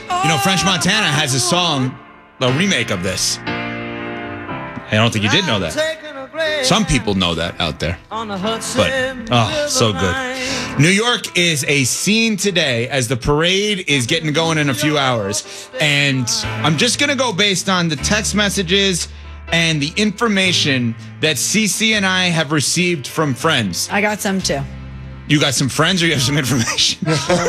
You know, French Montana has a song, a remake of this. I don't think you did know that. Some people know that out there. But, oh, so good. New York is a scene today as the parade is getting going in a few hours. And I'm just going to go based on the text messages and the information that CC and I have received from friends. I got some too. You got some friends or you have some information?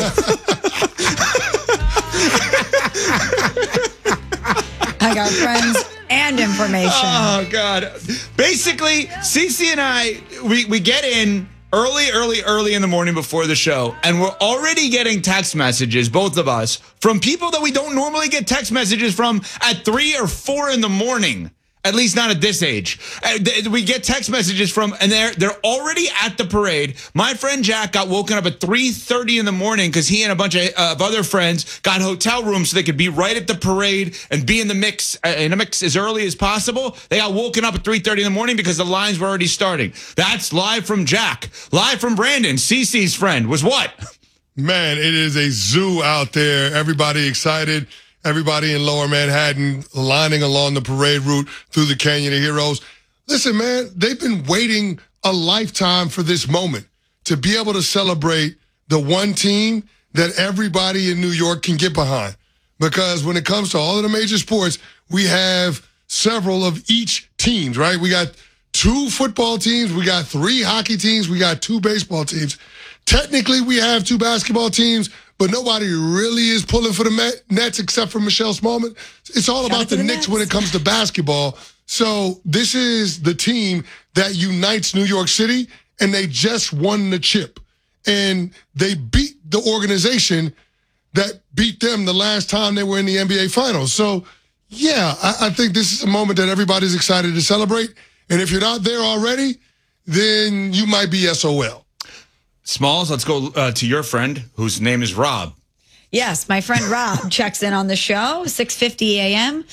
I got friends and information. Oh, God. Basically, CC and I, we get in early in the morning before the show, and we're already getting text messages, both of us, from people that we don't normally get text messages from at 3 or 4 in the morning. At least not at this age. We get text messages from, and they're already at the parade. My friend Jack got woken up at 3:30 in the morning because he and a bunch of other friends got hotel rooms so they could be right at the parade and be in the mix as early as possible. They got woken up at 3:30 in the morning because the lines were already starting. That's live from Jack. Live from Brandon, CC's friend, was what? Man, it is a zoo out there. Everybody excited. Everybody in Lower Manhattan lining along the parade route through the Canyon of Heroes. Listen, man, they've been waiting a lifetime for this moment to be able to celebrate the one team that everybody in New York can get behind. Because when it comes to all of the major sports, we have several of each teams, right? We got 2 football teams, we got 3 hockey teams, we got 2 baseball teams. Technically, we have 2 basketball teams, but nobody really is pulling for the Nets except for Michelle Smallman. It's all about the Knicks when it comes to basketball. So this is the team that unites New York City, and they just won the chip. And they beat the organization that beat them the last time they were in the NBA Finals. So, yeah, I think this is a moment that everybody's excited to celebrate. And if you're not there already, then you might be SOL. Smalls, let's go to your friend, whose name is Rob. Yes, my friend Rob checks in on the show, 6:50 a.m.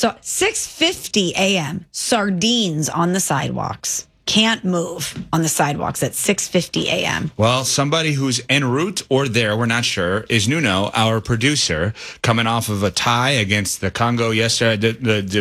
6:50 a.m. Sardines on the sidewalks. Can't move on the sidewalks at 6:50 a.m. Well, somebody who's en route or there, we're not sure, is Nuno, our producer, coming off of a tie against the Congo yesterday.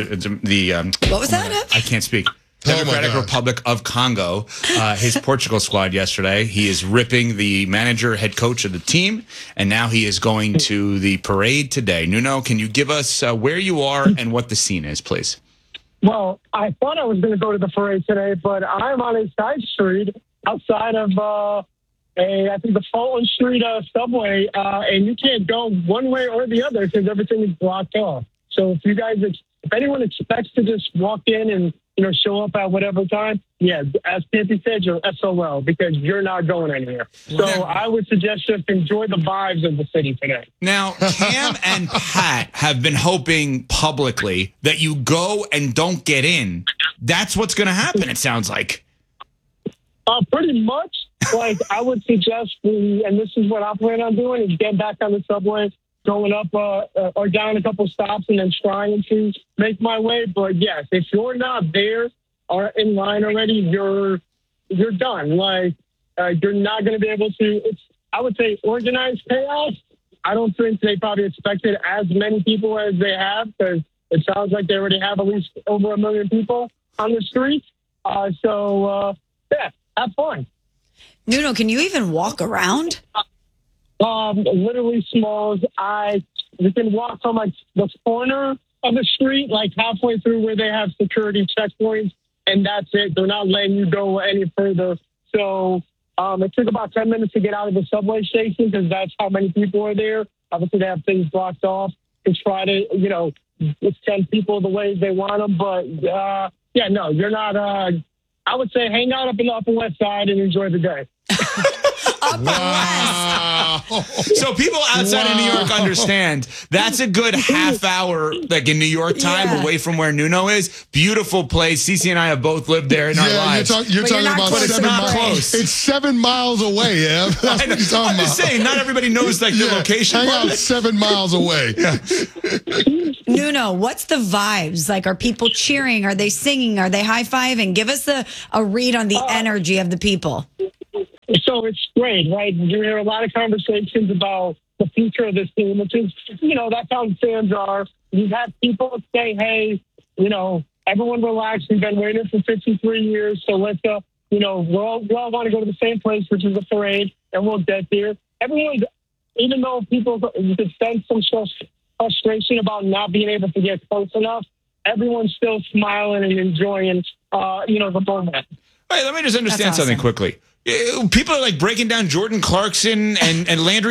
What was that? I can't speak. Democratic Republic of Congo, his Portugal squad yesterday. He is ripping the manager, head coach of the team, and now he is going to the parade today. Nuno, can you give us where you are and what the scene is, please? Well, I thought I was going to go to the parade today, but I'm on a side street outside of I think the Fulton Street subway, and you can't go one way or the other because everything is blocked off. So if anyone expects to just walk in and show up at whatever time, yeah, as Campy said, you're SOL because you're not going anywhere. So I would suggest just enjoy the vibes of the city today. Now, Cam and Pat have been hoping publicly that you go and don't get in. That's what's going to happen, it sounds like. Pretty much. Like, I would suggest, and this is what I plan on doing, is get back on the subway, going up or down a couple stops and then trying to make my way. But yes, if you're not there or in line already, you're done. Like, you're not going to be able to, I would say, organized chaos. I don't think they probably expected as many people as they have because it sounds like they already have at least over 1 million people on the streets. Yeah, have fun. Nuno, can you even walk around? Literally Smalls. You can walk from like the corner of the street, like halfway through where they have security checkpoints, and that's it. They're not letting you go any further. So it took about 10 minutes to get out of the subway station because that's how many people are there. Obviously, they have things blocked off to try to, send people the way they want them. But yeah, no, you're not. I would say hang out up in the Upper West Side and enjoy the day. So people outside of New York understand that's a good half hour, like in New York time, away from where Nuno is. Beautiful place. CC and I have both lived there in our lives. You're talking about but it's not close. It's 7 miles away, Ev. That's what you're talking I'm just saying, not everybody knows like the location. Hang out 7 miles away. Nuno, what's the vibes? Like, are people cheering? Are they singing? Are they high-fiving? Give us a read on the energy of the people. So it's great, right? You hear a lot of conversations about the future of this team, which is, that's how fans are. You've had people say, hey, everyone relax. We've been waiting for 53 years. So let's, we all want to go to the same place, which is the parade, and we'll get there. Everyone, even though people could sense some frustration about not being able to get close enough, everyone's still smiling and enjoying, the moment. Wait, let me just understand something quickly. People are like breaking down Jordan Clarkson and Landry